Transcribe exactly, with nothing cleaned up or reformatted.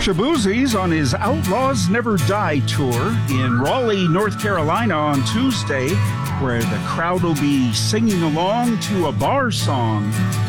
Shaboozie's on his Outlaws Never Die tour in Raleigh, North Carolina on Tuesday, where the crowd will be singing along to a bar song.